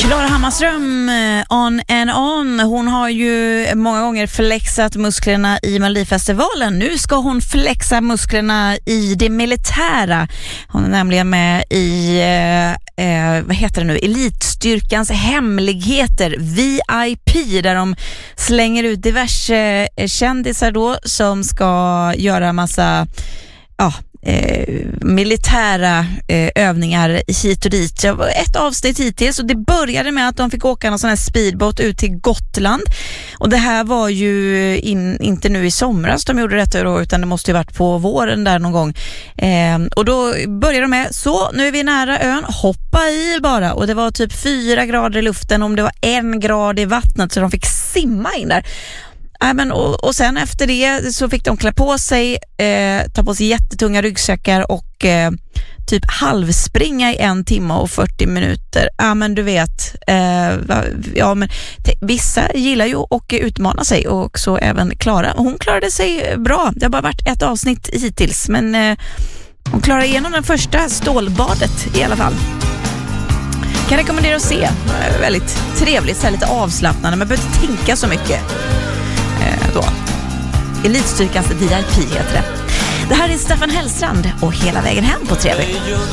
Klara Hammarström, on and on. Hon har ju många gånger flexat musklerna i Melodifestivalen. Nu ska hon flexa musklerna i det militära. Hon är nämligen med i vad heter det nu? Elitstyrkans hemligheter, VIP, där de slänger ut diverse kändisar då som ska göra massa militära övningar hit och dit. Det var ett avsnitt hittills och det började med att de fick åka en sån här speedboat ut till Gotland, och det här var ju inte nu i somras de gjorde detta då, utan det måste ju varit på våren där någon gång, och då började de med så, nu är vi nära ön, hoppa i bara, och det var typ 4 grader i luften, om det var 1 grad i vattnet, så de fick simma in där. Och sen efter det så fick de klä på sig, ta på sig jättetunga ryggsäckar och typ halvspringa i 1 timme och 40 minuter. Men du vet, vissa gillar ju att utmana sig, och så även Klara. Hon klarade sig bra. Det har bara varit ett avsnitt hittills, men hon klarade igenom den första stålbadet i alla fall. Kan rekommendera att se. Väldigt trevligt, så här lite avslappnande. Man behöver inte tänka så mycket. Då. Elitstyrkans VIP heter det. Det här är Staffan Hellstrand och Hela vägen hem på TV.